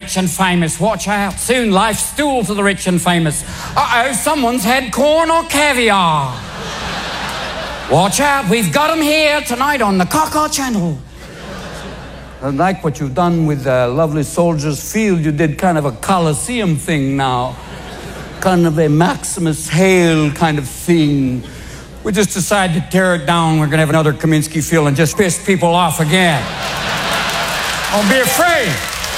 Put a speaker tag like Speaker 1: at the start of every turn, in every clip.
Speaker 1: rich and famous. Watch out. Soon life's stool for the rich and famous. Uh-oh, someone's had corn or caviar. Watch out, we've got them here tonight on the Kaka Channel. I like what you've done with Lovely Soldiers Field. You did kind of a Coliseum thing now. Kind of a Maximus Hale kind of thing. We just decided to tear it down. We're going to have another Kaminsky Field and just piss people off again. Don't be afraid.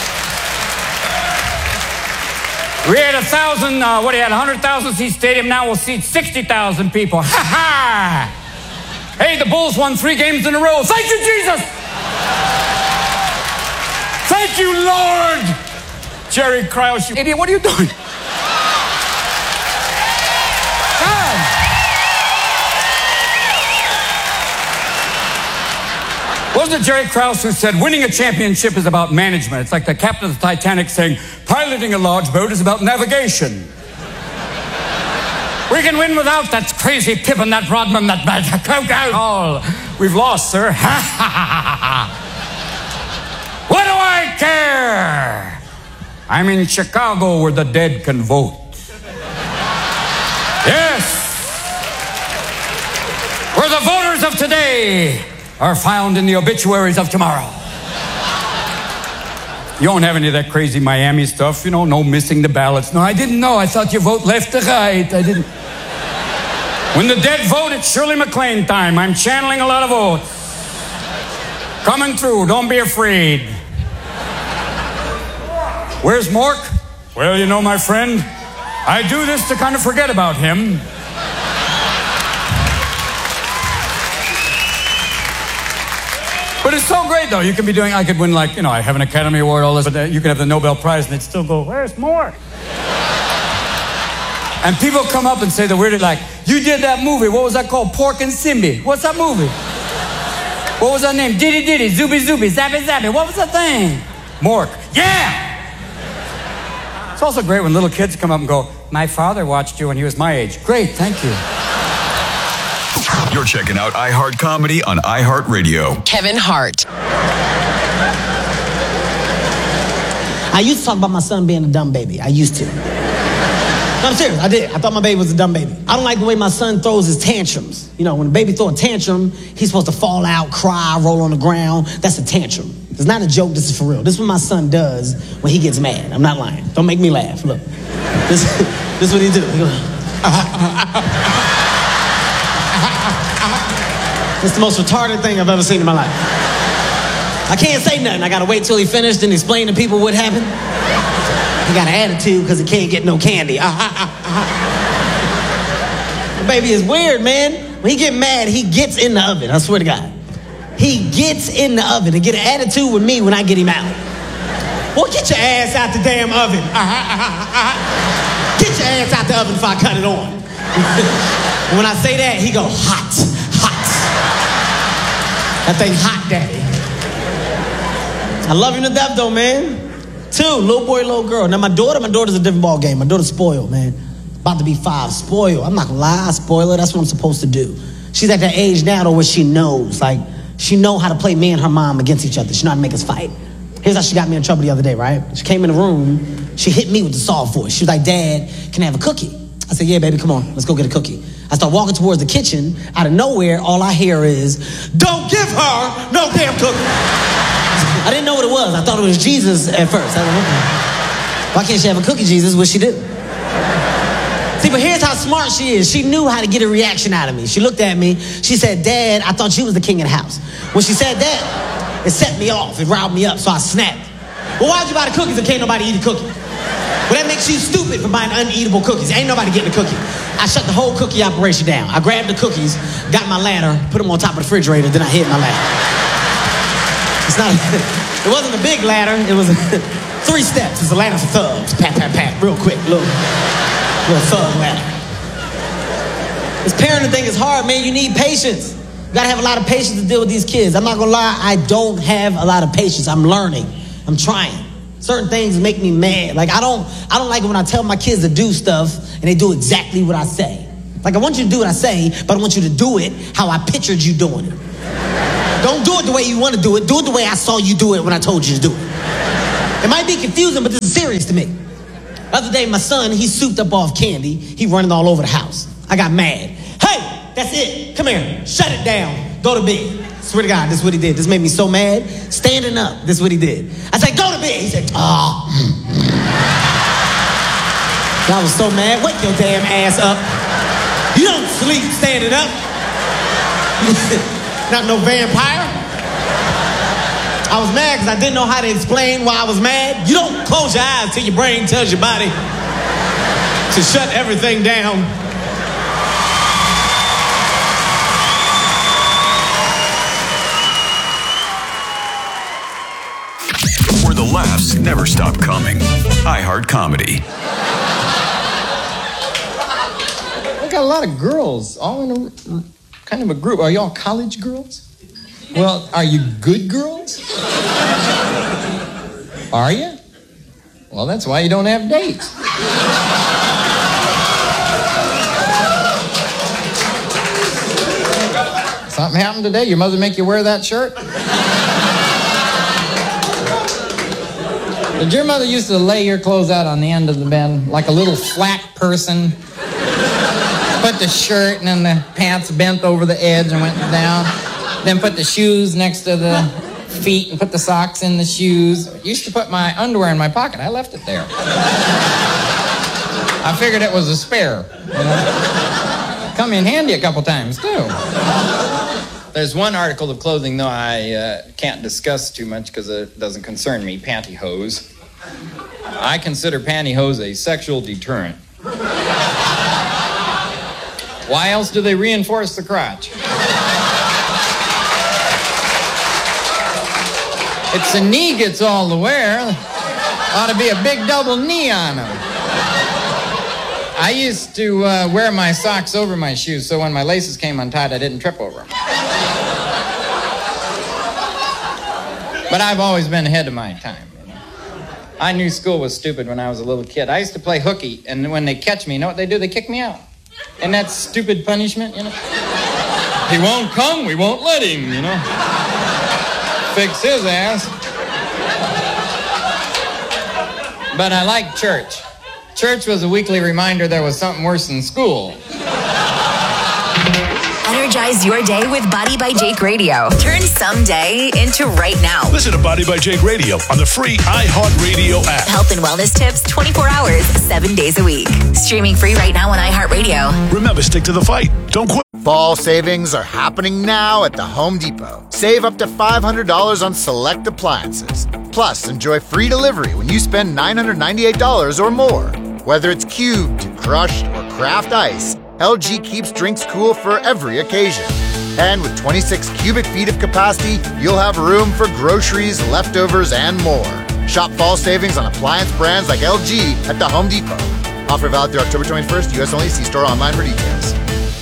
Speaker 1: We had 100,000 seat stadium. Now we'll seat 60,000 people. Ha ha! Hey, the Bulls won 3 games in a row. Thank you, Jesus! Thank you, Lord! Jerry Krause, you idiot, what are you doing? Wasn't it Jerry Krause who said winning a championship is about management? It's like the captain of the Titanic saying piloting a large boat is about navigation. We can win without that crazy Pippin, that Rodman, that oh, we've lost, sir. What do I care? I'm in Chicago where the dead can vote. Yes. Where the voters of today are found in the obituaries of tomorrow. You don't have any of that crazy Miami stuff, you know, no missing the ballots. No, I didn't know. I thought you vote left to right. I didn't. When the dead vote, it's Shirley MacLaine time. I'm channeling a lot of votes. Coming through, don't be afraid. Where's Mork? Well, you know, my friend, I do this to kind of forget about him. But it's so great, though. You can be doing, I could win, like, you know, I have an Academy Award, all this, but you could have the Nobel Prize, and they'd still go, where's Mork? And people come up and say the weirdest, like, you did that movie. What was that called? Pork and Simbi. What's that movie? What was that name? Diddy Diddy, Zooby Zooby, Zappy Zappy. What was that thing? Mork. Yeah! It's also great when little kids come up and go, my father watched you when he was my age. Great, thank you.
Speaker 2: You're checking out iHeart Comedy on iHeartRadio.
Speaker 3: Kevin Hart.
Speaker 4: I used to talk about my son being a dumb baby. I used to. No, I'm serious. I did. I thought my baby was a dumb baby. I don't like the way my son throws his tantrums. You know, when a baby throws a tantrum, he's supposed to fall out, cry, roll on the ground. That's a tantrum. It's not a joke. This is for real. This is what my son does when he gets mad. I'm not lying. Don't make me laugh. Look. This is what he do. He goes, It's the most retarded thing I've ever seen in my life. I can't say nothing. I gotta wait till he finished and explain to people what happened. He got an attitude because he can't get no candy. The baby is weird, man. When he get mad, he gets in the oven. I swear to God. He gets in the oven and get an attitude with me when I get him out. Well, get your ass out the damn oven. Get your ass out the oven before I cut it on. And when I say that, he go, hot, hot. That thing hot, daddy. I love him to death, though, man. 2, little boy, little girl. Now, my daughter's a different ball game. My daughter's spoiled, man. About to be 5, spoiled. I'm not gonna lie, I spoil her. That's what I'm supposed to do. She's at that age now, though, where she knows. Like, she know how to play me and her mom against each other. She know how to make us fight. Here's how she got me in trouble the other day, right? She came in the room. She hit me with the soft voice. She was like, Dad, can I have a cookie? I said, yeah, baby, come on. Let's go get a cookie. I start walking towards the kitchen. Out of nowhere, all I hear is, don't give her no damn cookie. I didn't know what it was. I thought it was Jesus at first. I don't know. Why can't she have a cookie, Jesus? What'd she do? See, but here's how smart she is. She knew how to get a reaction out of me. She looked at me. She said, Dad, I thought you was the king of the house. When she said that, it set me off. It riled me up, so I snapped. Well, why'd you buy the cookies if can't nobody eat a cookie? Well, that makes you stupid for buying uneatable cookies. Ain't nobody getting a cookie. I shut the whole cookie operation down. I grabbed the cookies, got my ladder, put them on top of the refrigerator, then I hid my ladder. It wasn't a big ladder. It was 3 steps. It's a ladder for thugs. Pat, pat, pat, real quick. Little thug ladder. This parenting thing is hard, man. You need patience. You gotta have a lot of patience to deal with these kids. I'm not gonna lie, I don't have a lot of patience. I'm learning. I'm trying. Certain things make me mad. Like, I don't like it when I tell my kids to do stuff and they do exactly what I say. Like, I want you to do what I say, but I want you to do it how I pictured you doing it. Don't do it the way you want to do it. Do it the way I saw you do it when I told you to do it. It might be confusing, but this is serious to me. The other day, my son, he souped up off candy. He running all over the house. I got mad. Hey, that's it. Come here. Shut it down. Go to bed. Swear to God, this is what he did. This made me so mad. Standing up, this is what he did. I said, go to bed. He said, oh. I was so mad. Wake your damn ass up. You don't sleep standing up. Not no vampire. I was mad because I didn't know how to explain why I was mad. You don't close your eyes till your brain tells your body to shut everything down.
Speaker 2: Where the laughs never stop coming. iHeart Comedy.
Speaker 3: I got a lot of girls, all in a kind of a group. Are y'all college girls? Well, are you good girls? Are you? Well, that's why you don't have dates. Something happened today? Your mother make you wear that shirt? Did your mother used to lay your clothes out on the end of the bed like a little flat person? Put the shirt and then the pants bent over the edge and went down. Then put the shoes next to the feet and put the socks in the shoes. Used to put my underwear in my pocket. I left it there. I figured it was a spare. You know? Come in handy a couple times, too. There's one article of clothing, though, I can't discuss too much because it doesn't concern me, pantyhose. I consider pantyhose a sexual deterrent. Why else do they reinforce the crotch? It's the knee gets all the wear. Ought to be a big double knee on them. I used to wear my socks over my shoes, so when my laces came untied, I didn't trip over them. But I've always been ahead of my time. You know? I knew school was stupid when I was a little kid. I used to play hooky, and when they catch me, you know what they do? They kick me out. And that's stupid punishment, you know? He won't come, we won't let him, you know? Fix his ass. But I like church. Church was a weekly reminder there was something worse than school.
Speaker 5: Energize your day with Body by Jake Radio. Turn someday into right now.
Speaker 6: Listen to Body by Jake Radio on the free iHeartRadio app.
Speaker 5: Health and wellness tips 24 hours, 7 days a week. Streaming free right now on iHeartRadio.
Speaker 6: Remember, stick to the fight. Don't quit.
Speaker 7: Fall savings are happening now at the Home Depot. Save up to $500 on select appliances. Plus, enjoy free delivery when you spend $998 or more. Whether it's cubed, crushed, or craft ice, LG keeps drinks cool for every occasion. And with 26 cubic feet of capacity, you'll have room for groceries, leftovers, and more. Shop fall savings on appliance brands like LG at the Home Depot. Offer valid through October 21st, U.S. only. See store online for details.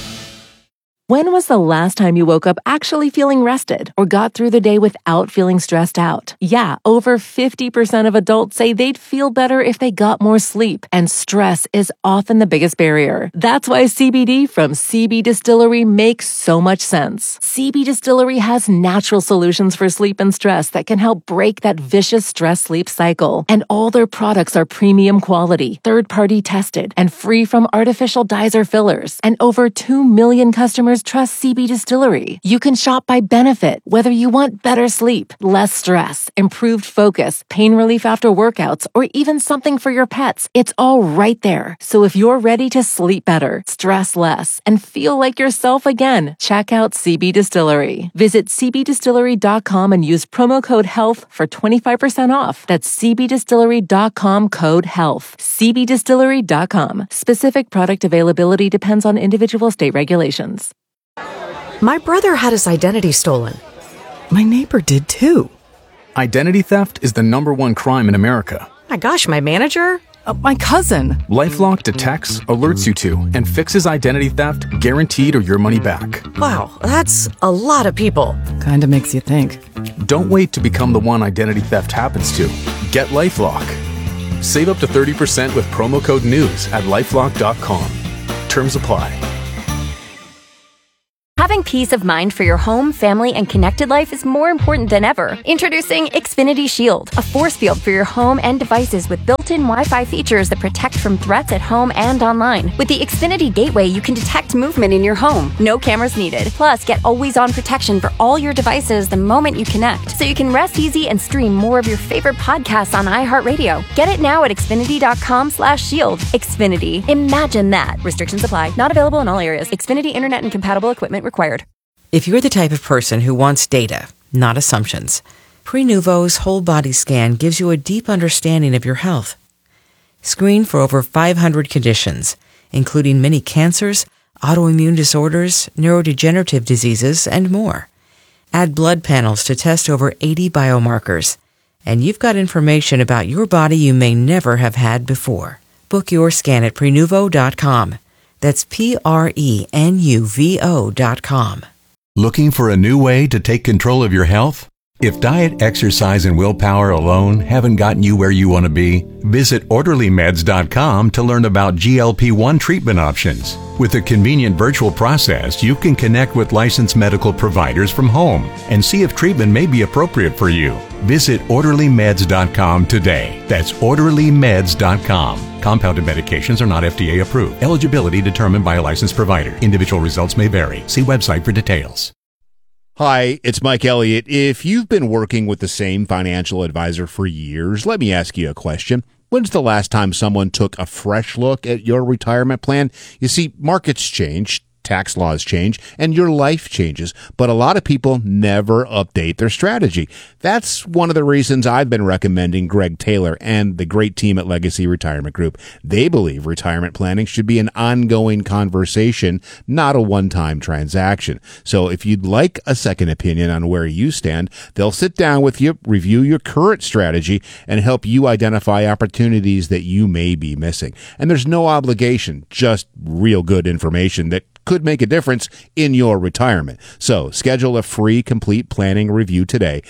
Speaker 8: When was the last time you woke up actually feeling rested or got through the day without feeling stressed out? Yeah, over 50% of adults say they'd feel better if they got more sleep, and stress is often the biggest barrier. That's why CBD from CB Distillery makes so much sense. CB Distillery has natural solutions for sleep and stress that can help break that vicious stress-sleep cycle. And all their products are premium quality, third-party tested, and free from artificial dyes or fillers. And over 2 million customers trust CB Distillery. You can shop by benefit, whether you want better sleep, less stress, improved focus, pain relief after workouts, or even something for your pets. It's all right there. So if you're ready to sleep better, stress less, and feel like yourself again, check out CB Distillery. Visit cbdistillery.com and use promo code HEALTH for 25% off. That's cbdistillery.com code HEALTH. cbdistillery.com. Specific product availability depends on individual state regulations.
Speaker 9: My brother had his identity stolen. My neighbor did too.
Speaker 10: Identity theft is the #1 crime in America.
Speaker 9: My gosh, my manager? My cousin.
Speaker 10: LifeLock detects, alerts you to, and fixes identity theft guaranteed or your money back.
Speaker 9: Wow, that's a lot of people. Kinda makes you think.
Speaker 10: Don't wait to become the one identity theft happens to. Get LifeLock. Save up to 30% with promo code NEWS at LifeLock.com. Terms apply.
Speaker 8: Having
Speaker 11: peace of mind for your home, family, and connected life is more important than ever. Introducing Xfinity Shield, a force field for your home and devices with built-in Wi-Fi features that protect from threats at home and online. With the Xfinity Gateway, you can detect movement in your home. No cameras needed. Plus, get always-on protection for all your devices the moment you connect, so you can rest easy and stream more of your favorite podcasts on iHeartRadio. Get it now at Xfinity.com/shield. Xfinity. Imagine that. Restrictions apply. Not available in all areas. Xfinity Internet and compatible equipment required.
Speaker 12: If you're the type of person who wants data, not assumptions, Prenuvo's whole body scan gives you a deep understanding of your health. Screen for over 500 conditions, including many cancers, autoimmune disorders, neurodegenerative diseases, and more. Add blood panels to test over 80 biomarkers, and you've got information about your body you may never have had before. Book your scan at Prenuvo.com. That's Prenuvo.com.
Speaker 13: Looking for a new way to take control of your health? If diet, exercise, and willpower alone haven't gotten you where you want to be, visit OrderlyMeds.com to learn about GLP-1 treatment options. With a convenient virtual process, you can connect with licensed medical providers from home and see if treatment may be appropriate for you. Visit OrderlyMeds.com today. That's OrderlyMeds.com. Compounded medications are not FDA approved. Eligibility determined by a licensed provider. Individual results may vary. See website for details.
Speaker 14: Hi, it's Mike Elliott. If you've been working with the same financial advisor for years, let me ask you a question. When's the last time someone took a fresh look at your retirement plan? You see, markets change, tax laws change, and your life changes, but a lot of people never update their strategy. That's one of the reasons I've been recommending Greg Taylor and the great team at Legacy Retirement Group. They believe retirement planning should be an ongoing conversation, not a one-time transaction. So if you'd like a second opinion on where you stand, they'll sit down with you, review your current strategy, and help you identify opportunities that you may be missing. And there's no obligation, just real good information that could make a difference in your retirement. So schedule a free complete planning review today.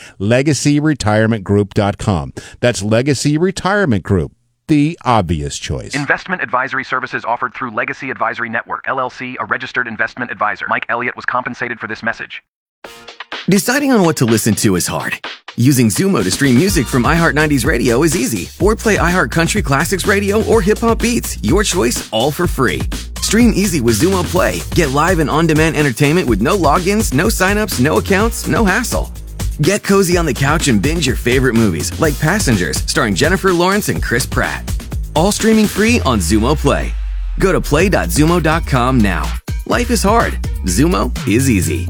Speaker 14: LegacyRetirementGroup.com. That's Legacy Retirement Group, the obvious choice.
Speaker 15: Investment advisory services offered through Legacy Advisory Network, LLC, a registered investment advisor. Mike Elliott was compensated for this message.
Speaker 16: Deciding on what to listen to is hard. Using Zumo to stream music from iHeart 90s Radio is easy. Or play iHeart Country Classics Radio or Hip Hop Beats. Your choice, all for free. Stream easy with Zumo Play. Get live and on-demand entertainment with no logins, no signups, no accounts, no hassle. Get cozy on the couch and binge your favorite movies, like Passengers, starring Jennifer Lawrence and Chris Pratt. All streaming free on Zumo Play. Go to play.zumo.com now. Life is hard. Zumo is easy.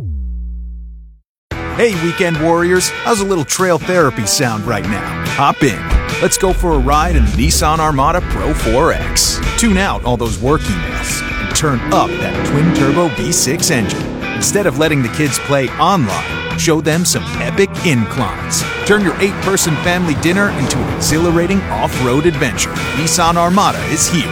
Speaker 17: Hey, weekend warriors, how's a little trail therapy sound right now? Hop in. Let's go for a ride in the Nissan Armada Pro 4X. Tune out all those work emails and turn up that twin-turbo V6 engine. Instead of letting the kids play online, show them some epic inclines. Turn your 8-person family dinner into an exhilarating off-road adventure. Nissan Armada is here.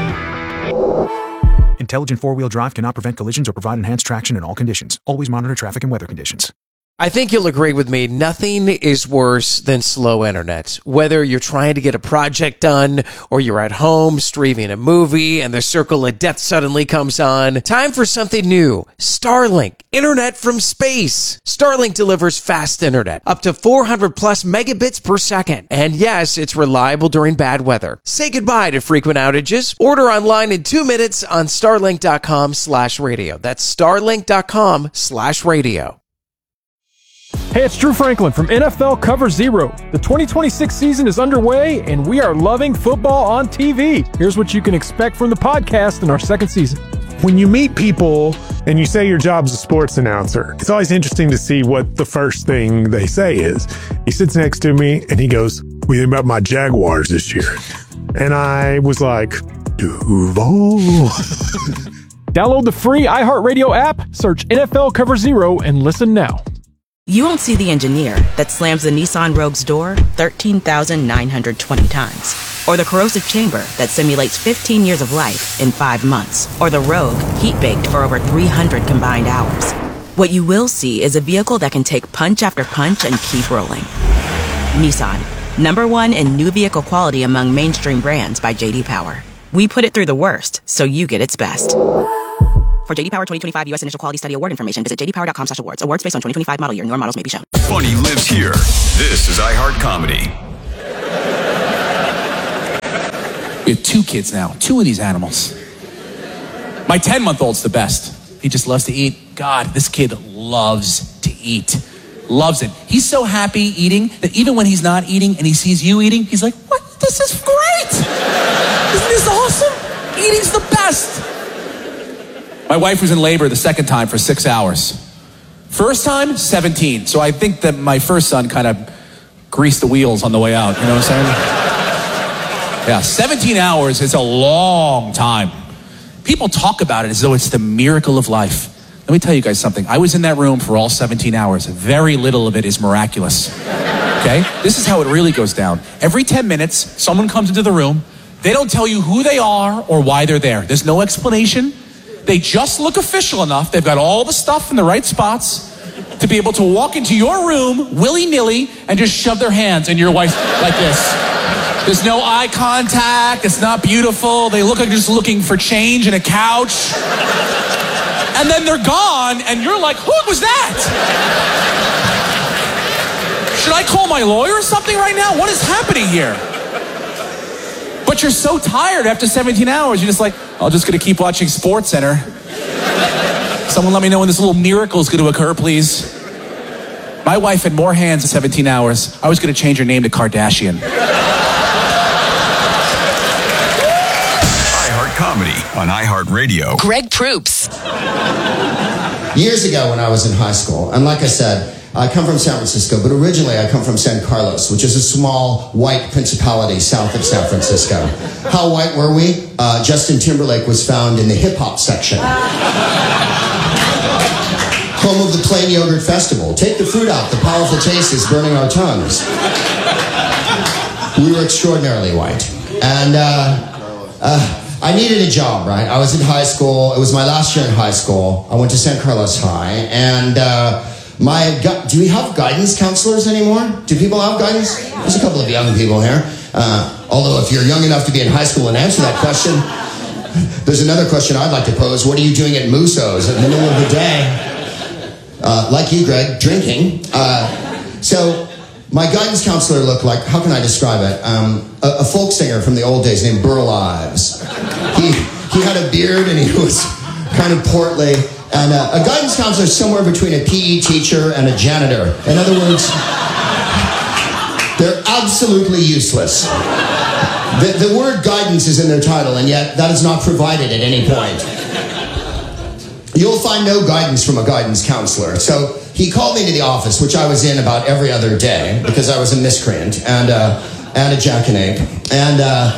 Speaker 17: Intelligent four-wheel drive cannot prevent collisions or provide enhanced traction in all conditions. Always monitor traffic and weather conditions.
Speaker 18: I think you'll agree with me. Nothing is worse than slow internet. Whether you're trying to get a project done or you're at home streaming a movie and the circle of death suddenly comes on. Time for something new. Starlink. Internet from space. Starlink delivers fast internet. Up to 400 plus megabits per second. And yes, it's reliable during bad weather. Say goodbye to frequent outages. Order online in 2 minutes on starlink.com/radio. That's starlink.com/radio.
Speaker 19: Hey, it's Drew Franklin from NFL Cover Zero. The 2026 season is underway, and we are loving football on TV. Here's what you can expect from the podcast in our second season.
Speaker 20: When you meet people and you say your job's a sports announcer, it's always interesting to see what the first thing they say is. He sits next to me, and he goes, "What do you think about my Jaguars this year?" And I was like, Duval.
Speaker 19: Download the free iHeartRadio app, search NFL Cover Zero, and listen now.
Speaker 21: You won't see the engineer that slams the Nissan Rogue's door 13,920 times. Or the corrosive chamber that simulates 15 years of life in 5 months. Or the Rogue heat-baked for over 300 combined hours. What you will see is a vehicle that can take punch after punch and keep rolling. Nissan, #1 in new vehicle quality among mainstream brands by J.D. Power. We put it through the worst, so you get its best. For JD Power 2025 U.S. Initial Quality Study Award information, visit jdpower.com/awards. Awards based on 2025 model year. Newer models may be shown.
Speaker 2: Funny lives here. This is iHeart Comedy.
Speaker 1: We have 2 kids now, 2 of these animals. My 10-month-old's the best. He just loves to eat. God, this kid loves to eat. Loves it. He's so happy eating that even when he's not eating and he sees you eating, he's like, what? This is great. Isn't this awesome? Eating's the best. My wife was in labor the second time for 6 hours. First time, 17. So I think that my first son kind of greased the wheels on the way out. You know what I'm saying? Yeah, 17 hours is a long time. People talk about it as though it's the miracle of life. Let me tell you guys something. I was in that room for all 17 hours. Very little of it is miraculous. Okay? This is how it really goes down. Every 10 minutes, someone comes into the room. They don't tell you who they are or why they're there. There's no explanation. They just look official enough. They've got all the stuff in the right spots to be able to walk into your room willy-nilly and just shove their hands in your wife like this. There's no eye contact. It's not beautiful. They look like they're just looking for change in a couch. And then they're gone, and you're like, who was that? Should I call my lawyer or something right now? What is happening here? But you're so tired after 17 hours, you're just like, I'm just going to keep watching SportsCenter. Someone let me know when this little miracle is going to occur, please. My wife had more hands in 17 hours. I was going to change her name to Kardashian.
Speaker 2: iHeart Comedy on iHeartRadio.
Speaker 22: Greg Proops.
Speaker 23: Years ago when I was in high school, and like I said, I come from San Francisco, but originally I come from San Carlos, which is a small white principality south of San Francisco. How white were we? Justin Timberlake was found in the hip-hop section. Home of the Plain Yogurt Festival. Take the fruit out, the powerful taste is burning our tongues. We were extraordinarily white. And I needed a job, right? I was in high school. It was my last year in high school. I went to San Carlos High, and do we have guidance counselors anymore? Do people have guidance? There's a couple of young people here. Although if you're young enough to be in high school and answer that question, there's another question I'd like to pose. What are you doing at Musso's in the middle of the day? Like you, Greg, drinking. So my guidance counselor looked like, how can I describe it? A folk singer from the old days named Burl Ives. He had a beard and he was kind of portly. And a guidance counselor is somewhere between a PE teacher and a janitor. In other words, they're absolutely useless. The word guidance is in their title, and yet that is not provided at any point. You'll find no guidance from a guidance counselor. So he called me to the office, which I was in about every other day, because I was a miscreant and a jackanapes. And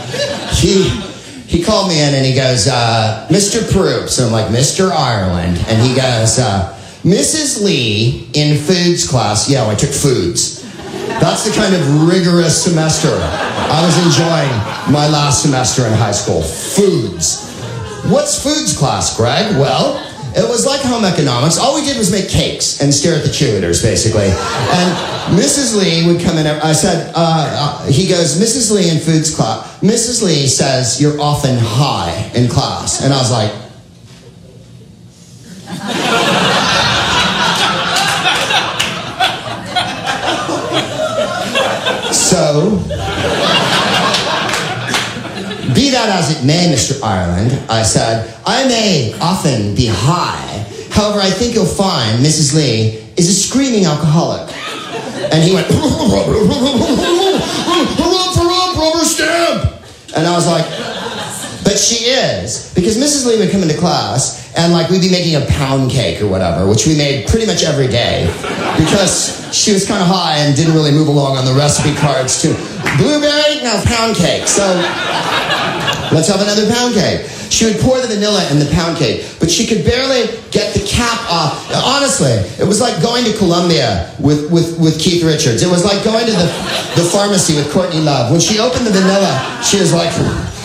Speaker 23: he called me in and he goes, Mr. Proops. And I'm like, Mr. Ireland. And he goes, Mrs. Lee in foods class. Yeah, I took foods. That's the kind of rigorous semester I was enjoying my last semester in high school. Foods. What's foods class, Greg? Well, it was like home economics. All we did was make cakes and stare at the cheerleaders, basically. And Mrs. Lee would come in. I said, he goes, Mrs. Lee in foods class. Mrs. Lee says you're often high in class. And I was like, so, be that as it may, Mr. Ireland, I said, I may often be high. However, I think you'll find Mrs. Lee is a screaming alcoholic. And he went, rubber stamp. And I was like, but she is. Because Mrs. Lee would come into class and like we'd be making a pound cake or whatever, which we made pretty much every day. Because she was kind of high and didn't really move along on the recipe cards too. Blueberry? No, pound cake. So let's have another pound cake. She would pour the vanilla in the pound cake, but she could barely get the cap off. Honestly, it was like going to Columbia with Keith Richards. It was like going to the pharmacy with Courtney Love. When she opened the vanilla, she was like,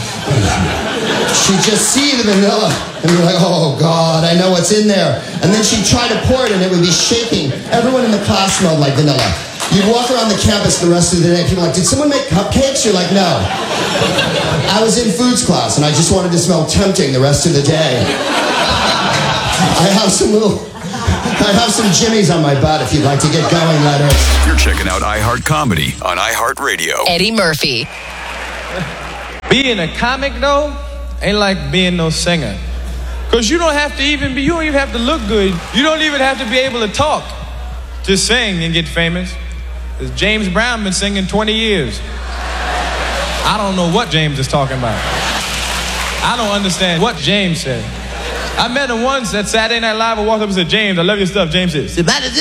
Speaker 23: she'd just see the vanilla and be like, oh God, I know what's in there. And then she'd try to pour it and it would be shaking. Everyone in the class smelled like vanilla. You'd walk around the campus the rest of the day. People are like, did someone make cupcakes? You're like, no. I was in foods class and I just wanted to smell tempting the rest of the day. I have some jimmies on my butt if you'd like to get going, letters.
Speaker 2: You're checking out iHeart Comedy on iHeartRadio.
Speaker 5: Eddie Murphy.
Speaker 3: Being a comic, though, ain't like being no singer. Because you don't have to you don't even have to look good. You don't even have to be able to talk to sing and get famous. Because James Brown been singing 20 years. I don't know what James is talking about. I don't understand what James said. I met him once at Saturday Night Live. I walked up and said, James, I love your stuff. James said,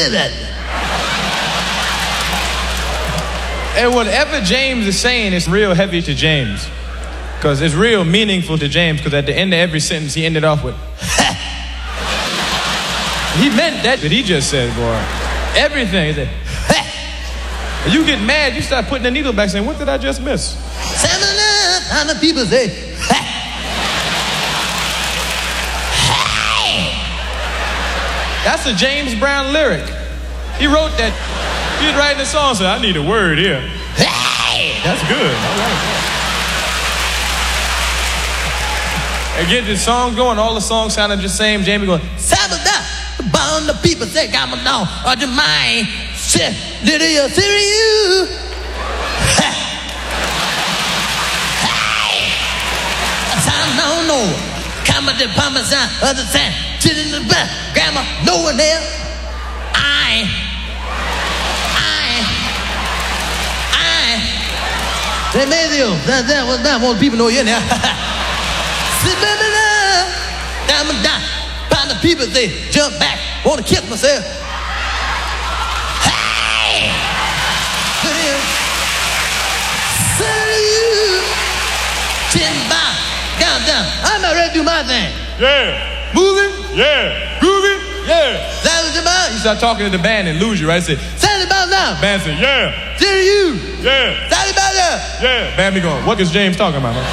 Speaker 3: and whatever James is saying is real heavy to James. Because it's real meaningful to James, because at the end of every sentence, he ended off with, he meant that he just said, boy. Everything. He said, and you get mad, you start putting the needle back saying, what did I just miss?
Speaker 4: How the people say,
Speaker 3: that's a James Brown lyric. He wrote that. He was writing a song, said, I need a word here. That's good. I like that. And get this song going, all the songs sounded the same. Jamie going,
Speaker 4: Sabada, bound the people say, I'm a dog, or the mind, shit, did you see you? No, come at the Parmesan, other side, sit in the back, grandma, no one there. They made you, that was not more people know you now. Sit baby now, down, find the people say, jump back, wanna kiss myself. Hey! Put in, say you, chin bow, down, I'm not ready to do my thing.
Speaker 3: Yeah.
Speaker 4: Moving?
Speaker 3: Yeah. Grooving? Yeah.
Speaker 4: That was the man.
Speaker 3: You start talking to the band and lose you, right? Say,
Speaker 4: say it about now.
Speaker 3: Band say, yeah.
Speaker 4: Say you.
Speaker 3: Yeah.
Speaker 4: Say it about now.
Speaker 3: Yeah. Band be going, what is James talking about, man?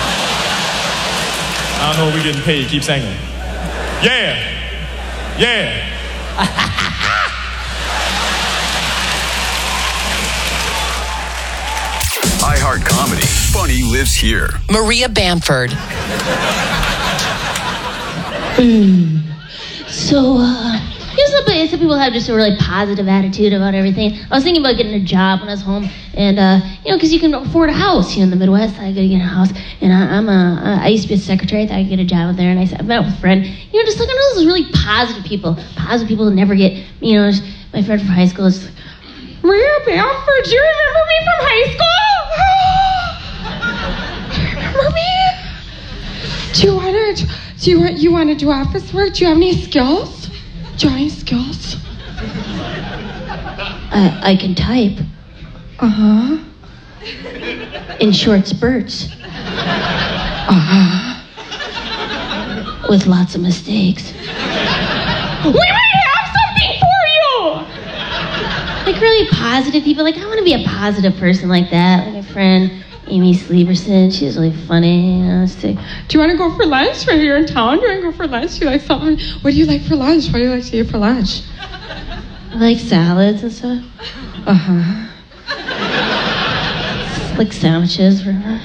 Speaker 3: I don't know what we're getting paid. Keep singing. Yeah. Yeah.
Speaker 2: iHeart Comedy. Funny lives here.
Speaker 5: Maria Bamford.
Speaker 22: So, some people have just a really positive attitude about everything. I was thinking about getting a job when I was home, and because you can afford a house, in the Midwest. I gotta get a house, and I used to be a secretary. I thought I could get a job there, and I met with a friend. Just looking at all those really positive people who never get, my friend from high school is like, Maria Bamford, do you remember me from high school? Do you remember me? Do you want to do office work? Do you have any skills? Do you have any skills? I can type. Uh-huh. In short spurts. Uh-huh. With lots of mistakes. We might have something for you! Like really positive people. Like, I want to be a positive person like that. Like my friend Amy Sleeberson, she's really funny. Do you want to go for lunch right here in town? Do you want to go for lunch? Do you like something? What do you like for lunch? What do you like to eat for lunch? I like salads and stuff. Uh-huh. Like sandwiches.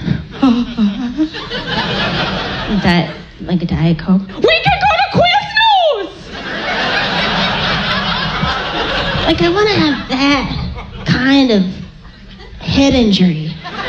Speaker 22: Like a Diet Coke. We can go to Quiznos! Like, I want to have that kind of head injury.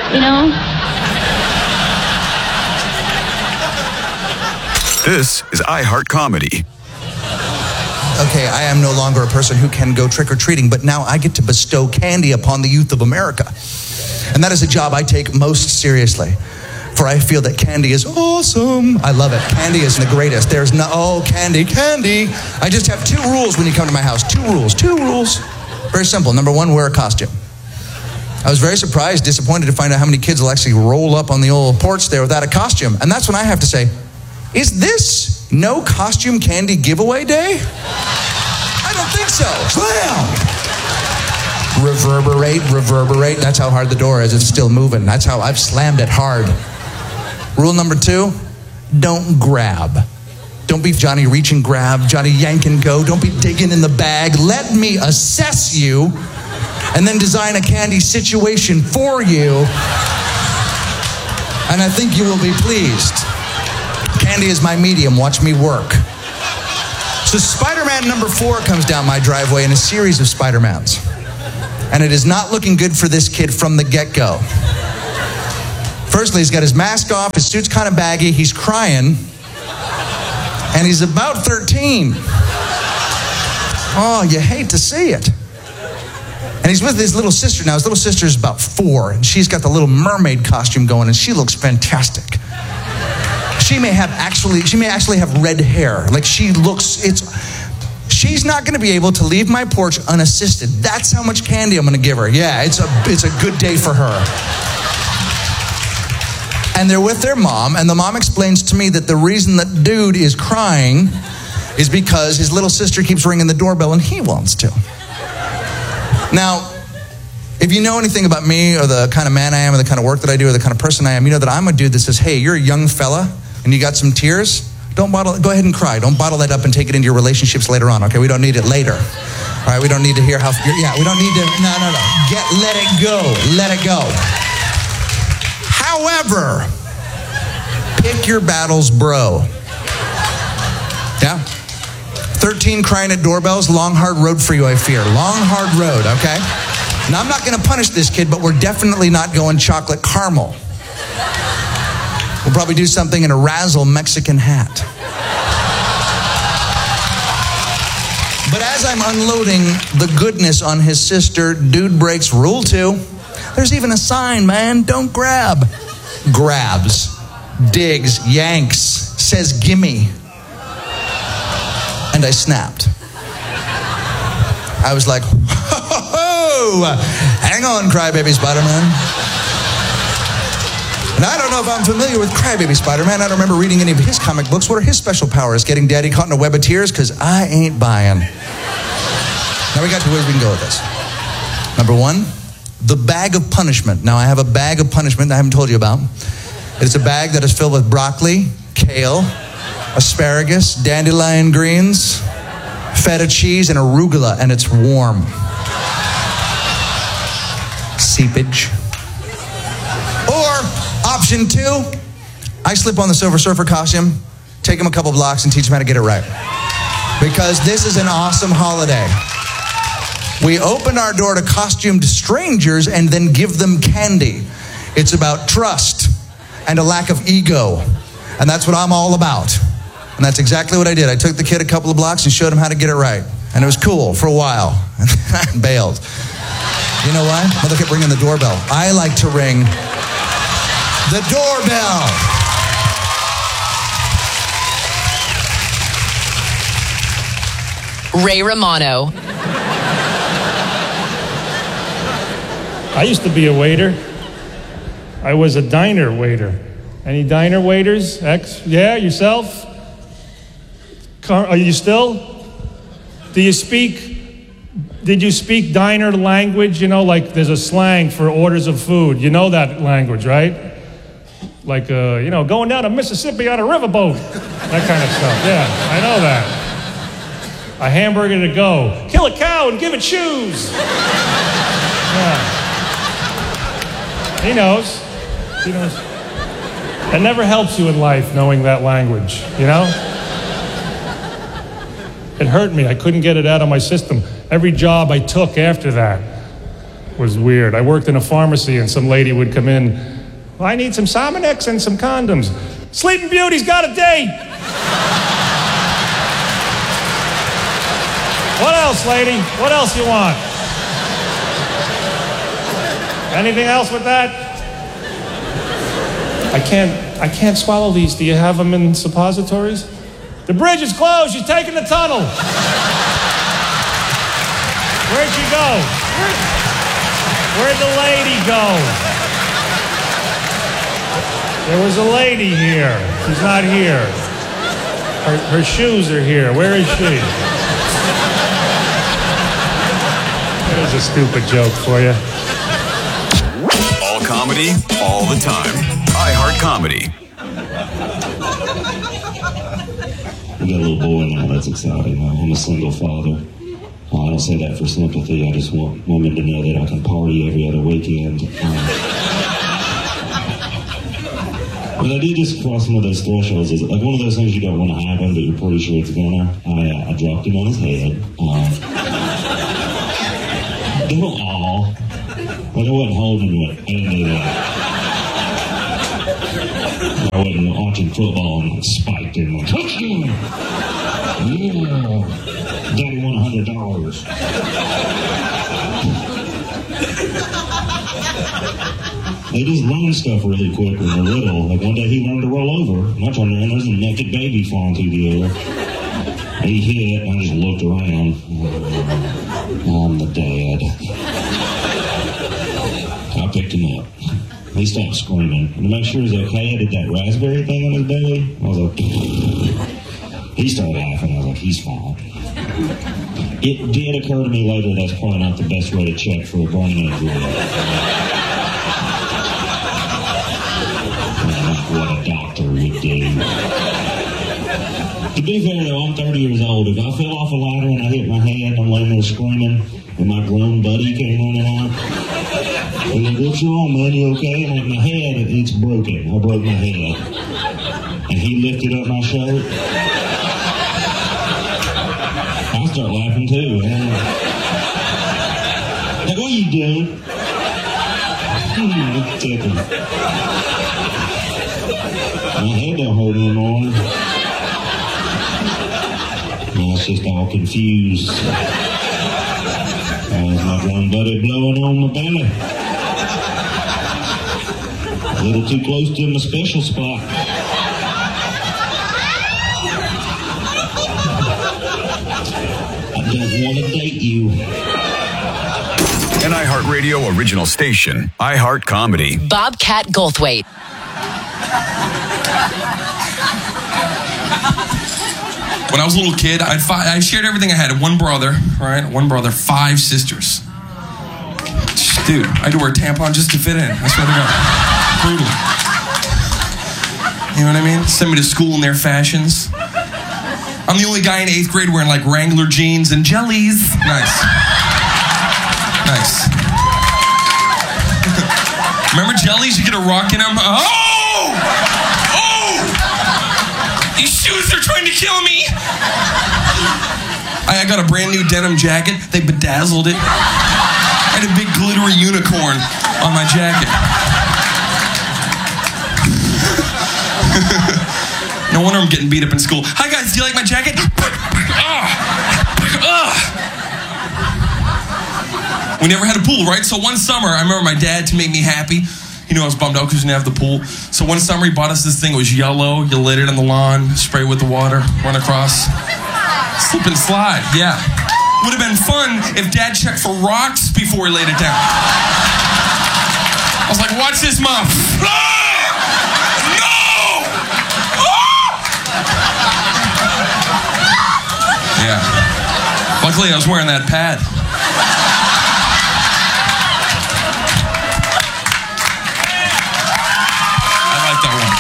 Speaker 2: This is iHeart Comedy.
Speaker 24: Okay, I am no longer a person who can go trick-or-treating, but now I get to bestow candy upon the youth of America. And that is a job I take most seriously, for I feel that candy is awesome. I love it. Candy is the greatest. There's no, candy. I just have 2 rules when you come to my house. 2 rules. Very simple. Number 1, wear a costume. I was very surprised, disappointed to find out how many kids will actually roll up on the old porch there without a costume. And that's when I have to say, is this no costume candy giveaway day? I don't think so. Slam! Reverberate. That's how hard the door is. It's still moving. That's how I've slammed it hard. Rule number 2, don't grab. Don't be Johnny reach and grab, Johnny yank and go. Don't be digging in the bag. Let me assess you and then design a candy situation for you. And I think you will be pleased. Candy is my medium. Watch me work. So Spider-Man number 4 comes down my driveway in a series of Spider-Mans. And it is not looking good for this kid from the get-go. Firstly, he's got his mask off, his suit's kind of baggy, he's crying, and he's about 13. Oh, you hate to see it. And he's with his little sister now. His little sister is about 4, and she's got the little mermaid costume going, and she looks fantastic. She may actually have red hair. Like she's not going to be able to leave my porch unassisted. That's how much candy I'm going to give her. Yeah, it's a good day for her. And they're with their mom, and the mom explains to me that the reason that dude is crying is because his little sister keeps ringing the doorbell and he wants to. Now, if you know anything about me or the kind of man I am or the kind of work that I do or the kind of person I am, you know that I'm a dude that says, hey, you're a young fella and you got some tears, go ahead and cry. Don't bottle that up and take it into your relationships later on, okay? We don't need it later. All right, we don't need to hear how, we don't need to, no. Let it go. However, pick your battles, bro. Yeah? 13 crying at doorbells, long, hard road for you, I fear. Long, hard road, okay? Now, I'm not going to punish this kid, but we're definitely not going chocolate caramel. We'll probably do something in a Razzle Mexican hat. But as I'm unloading the goodness on his sister, dude breaks rule 2. There's even a sign, man. Don't grab. Grabs, digs, yanks, says gimme. And I snapped. I was like, ho, hang on, Crybaby Spider-Man. And I don't know if I'm familiar with Crybaby Spider-Man. I don't remember reading any of his comic books. What are his special powers? Getting daddy caught in a web of tears? Because I ain't buying. Now we got to where we can go with this. Number 1, the bag of punishment. Now I have a bag of punishment I haven't told you about. It's a bag that is filled with broccoli, kale, asparagus, dandelion greens, feta cheese, and arugula, and it's warm. Seepage. Or option 2, I slip on the Silver Surfer costume, take him a couple blocks, and teach him how to get it right. Because this is an awesome holiday. We open our door to costumed strangers and then give them candy. It's about trust and a lack of ego. And that's what I'm all about. And that's exactly what I did. I took the kid a couple of blocks and showed him how to get it right. And it was cool for a while. And I bailed. You know why? Well, look at ringing the doorbell. I like to ring the doorbell.
Speaker 6: Ray Romano.
Speaker 7: I used to be a waiter. I was a diner waiter. Any diner waiters? Yeah, yourself? Are you still? Did you speak diner language? You know, like there's a slang for orders of food. You know that language, right? Like, going down to Mississippi on a riverboat. That kind of stuff. Yeah, I know that. A hamburger to go. Kill a cow and give it shoes. Yeah. He knows. It never helps you in life knowing that language, you know? It hurt me. I couldn't get it out of my system. Every job I took after that was weird. I worked in a pharmacy and some lady would come in. Well, I need some Sominex and some condoms. Sleeping Beauty's got a date. What else, lady? What else you want? Anything else with that? I can't swallow these. Do you have them in suppositories? The bridge is closed. She's taking the tunnel. Where'd she go? Where'd the lady go? There was a lady here. She's not here. Her shoes are here. Where is she? There's a stupid joke for you.
Speaker 2: All comedy, all the time. iHeart Comedy.
Speaker 9: I got a little boy now, that's exciting. I'm a single father. I don't say that for sympathy. I just want women to know that I can party every other weekend. But I did just cross one of those thresholds. It's like one of those things you don't want to happen, but you're pretty sure it's gonna. I dropped him on his head. Don't all. But I wasn't holding him. I didn't do that. I wasn't watching football and spiked him like, touchdown! Yeah. Daddy won $100. They just learn stuff really quick when they're little. Like one day he learned to roll over. And I turned around, there's a naked baby flying through the air. He hit, and I just looked around. I'm the dad. I picked him up. He stopped screaming. And to make sure he was okay, I did that raspberry thing on his belly. I was like, he started laughing. I was like, he's fine. It did occur to me later that's probably not the best way to check for a brain injury. What a doctor would do. To be fair though, I'm 30 years old. If I fell off a ladder and I hit my head, I'm laying there screaming, and my grown buddy came running out. I'm like, what's wrong, man? You okay? I'm like, my head, it's broken. I broke my head. And he lifted up my shirt. I start laughing too. Like, what are you doing? It's tickled. My head don't hurt anymore. Now it's just all confused. There's my one buddy blowing on my belly. A little too close to my special spot. I don't want to date you.
Speaker 2: An iHeartRadio original station, iHeart Comedy.
Speaker 6: Bobcat Goldthwait.
Speaker 8: When I was a little kid, I shared everything I had. One brother, right? One brother, 5 sisters. Dude, I had to wear a tampon just to fit in. I swear to God. Brutal. You know what I mean? Send me to school in their fashions. I'm the only guy in 8th grade wearing like Wrangler jeans and jellies. Nice. Nice. Remember jellies? You get a rock in them. Oh! Oh! These shoes are trying to kill me. I got a brand new denim jacket. They bedazzled it. I had a big glittery unicorn on my jacket. No wonder I'm getting beat up in school. Hi guys, do you like my jacket? We never had a pool, right? So one summer, I remember my dad, to make me happy, he knew I was bummed out because we didn't have the pool. So one summer he bought us this thing. It was yellow. You lit it on the lawn, spray it with the water, run across. Slip and slide, yeah. Would have been fun if Dad checked for rocks before he laid it down. I was like, watch this, Mom. No! Yeah. Luckily, I was wearing that pad. I like that one.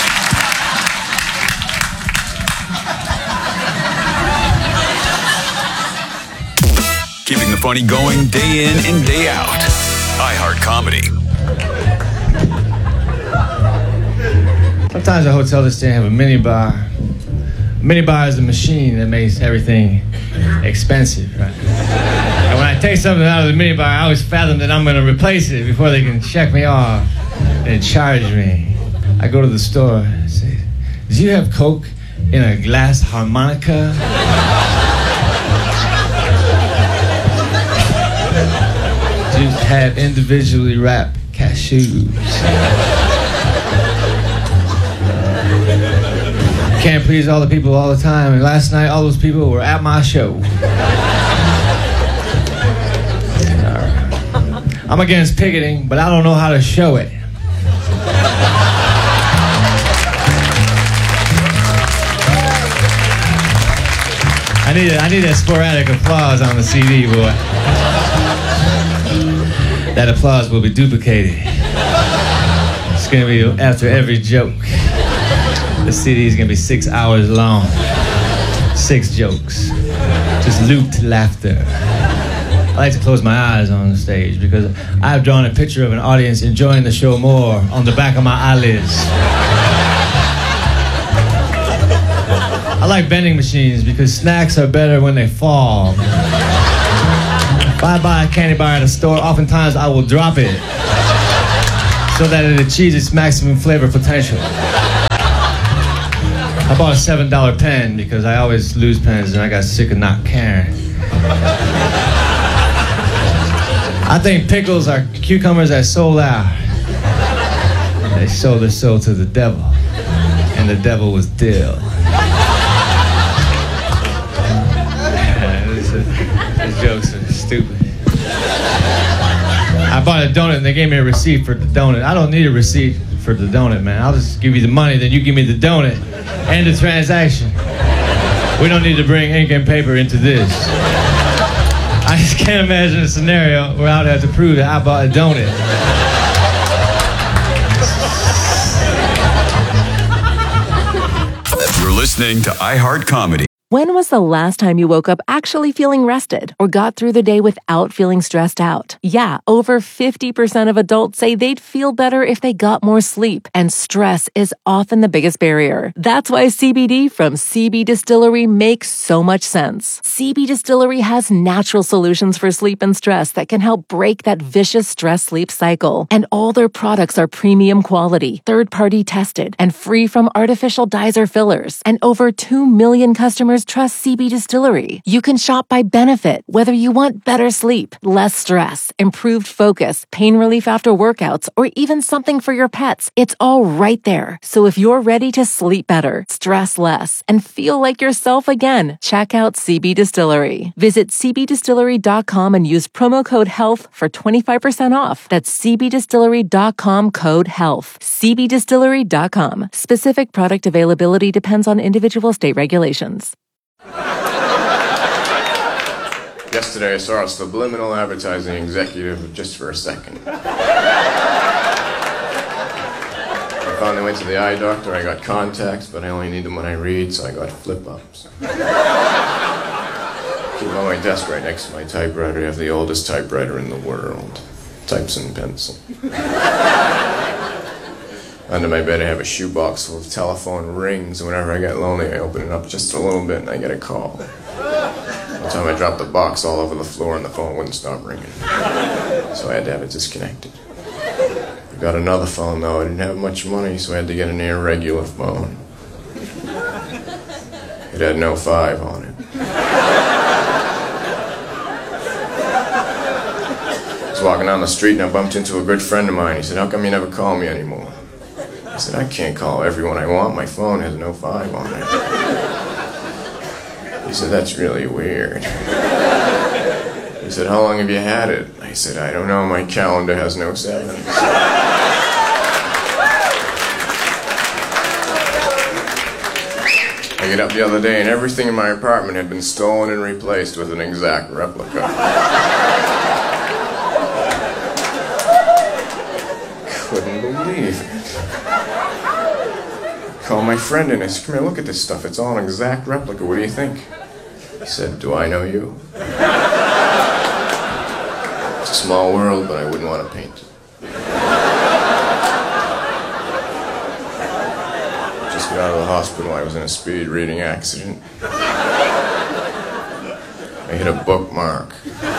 Speaker 2: Keeping the funny going day in and day out. iHeart Comedy.
Speaker 10: Sometimes a hotel just didn't have a minibar. A minibar is a machine that makes everything expensive, right? And when I take something out of the minibar, I always fathom that I'm going to replace it before they can check me off and charge me. I go to the store and say, do you have Coke in a glass harmonica? Do you have individually wrapped cashews? Can't please all the people all the time, and last night all those people were at my show. I'm against picketing, but I don't know how to show it. I need a sporadic applause on the CD, boy. That applause will be duplicated. It's gonna be after every joke. The CD is gonna be 6 hours long. 6 jokes. Just looped laughter. I like to close my eyes on the stage because I've drawn a picture of an audience enjoying the show more on the back of my eyelids. I like vending machines because snacks are better when they fall. If I buy a candy bar at a store, oftentimes I will drop it so that it achieves its maximum flavor potential. I bought a $7 pen because I always lose pens and I got sick of not caring. I think pickles are cucumbers that sold out. They sold their soul to the devil, and the devil was dill. These jokes are stupid. I bought a donut and they gave me a receipt for the donut. I don't need a receipt for the donut, man. I'll just give you the money, then you give me the donut and the transaction. We don't need to bring ink and paper into this. I just can't imagine a scenario where I'd have to prove that I bought a donut.
Speaker 2: You're listening to iHeart Comedy.
Speaker 6: When was the last time you woke up actually feeling rested or got through the day without feeling stressed out? Yeah, over 50% of adults say they'd feel better if they got more sleep, and stress is often the biggest barrier. That's why CBD from CB Distillery makes so much sense. CB Distillery has natural solutions for sleep and stress that can help break that vicious stress-sleep cycle. And all their products are premium quality, third-party tested, and free from artificial dyes or fillers. And over 2 million customers trust CB Distillery. You can shop by benefit, whether you want better sleep, less stress, improved focus, pain relief after workouts, or even something for your pets. It's all right there. So if you're ready to sleep better, stress less, and feel like yourself again, check out CB Distillery. Visit cbdistillery.com and use promo code HEALTH for 25% off. That's cbdistillery.com code HEALTH. cbdistillery.com. Specific product availability depends on individual state regulations.
Speaker 11: Yesterday I saw a subliminal advertising executive just for a second. I finally went to the eye doctor. I got contacts, but I only need them when I read, so I got flip-ups. Keep them on my desk right next to my typewriter. I have the oldest typewriter in the world. Types in pencil. Under my bed I have a shoebox full of telephone rings. Whenever I get lonely, I open it up just a little bit and I get a call. One time I dropped the box all over the floor and the phone wouldn't stop ringing. So I had to have it disconnected. I got another phone though. I didn't have much money, so I had to get an irregular phone. It had no 5 on it. I was walking down the street and I bumped into a good friend of mine. He said, "How come you never call me anymore?" I said, "I can't call everyone I want. My phone has no 5 on it." He said, "That's really weird." He said, "How long have you had it?" I said, "I don't know. My calendar has no 7s." I get up the other day and everything in my apartment had been stolen and replaced with an exact replica. Couldn't believe it. Called my friend and I said, "Come here, look at this stuff. It's all an exact replica. What do you think?" He said, "Do I know you?" It's a small world, but I wouldn't want to paint it. Just got out of the hospital. I was in a speed reading accident. I hit a bookmark.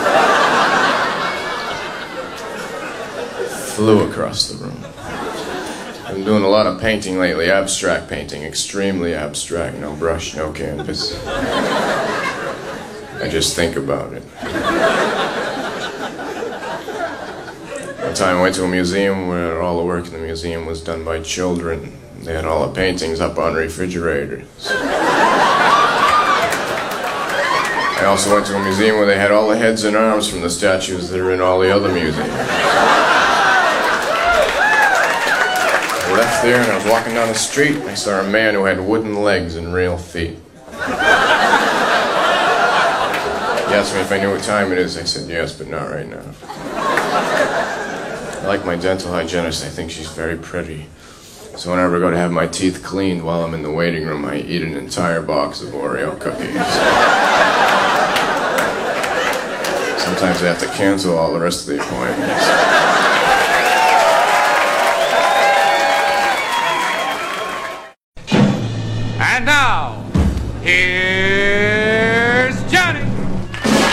Speaker 11: Flew across the room. I've been doing a lot of painting lately, abstract painting, extremely abstract, no brush, no canvas. I just think about it. One time I went to a museum where all the work in the museum was done by children. They had all the paintings up on refrigerators. I also went to a museum where they had all the heads and arms from the statues that are in all the other museums. I left there and I was walking down the street and I saw a man who had wooden legs and real feet. He asked me if I knew what time it is. I said yes, but not right now. I like my dental hygienist. I think she's very pretty. So whenever I go to have my teeth cleaned while I'm in the waiting room, I eat an entire box of Oreo cookies. Sometimes I have to cancel all the rest of the appointments.